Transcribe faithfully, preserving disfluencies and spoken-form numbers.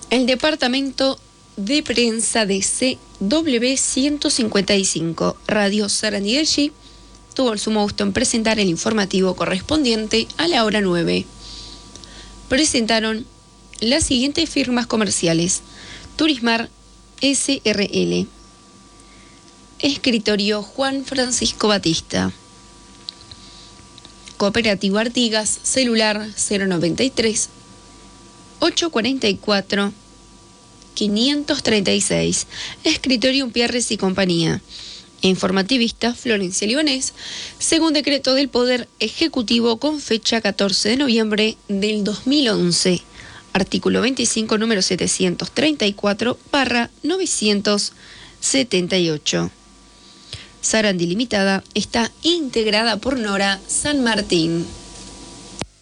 El departamento de prensa de C W ciento cincuenta y cinco, Radio Sarandí de G, tuvo el sumo gusto en presentar el informativo correspondiente a la hora nueve. Presentaron las siguientes firmas comerciales: Turismar S R L, Escritorio Juan Francisco Batista, Cooperativo Artigas, celular cero noventa y tres, ochocientos cuarenta y cuatro, quinientos treinta y seis, Escritorio Pierres y Compañía. Informativista Florencia Libanés, según decreto del Poder Ejecutivo con fecha catorce de noviembre del dos mil once, artículo veinticinco, número setecientos treinta y cuatro barra novecientos setenta y ocho. Sarandí Limitada está integrada por Nora San Martín.